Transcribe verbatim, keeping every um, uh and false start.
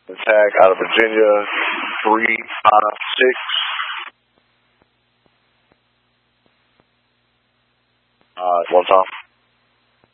Attack out of Virginia, three five six. Uh, one time.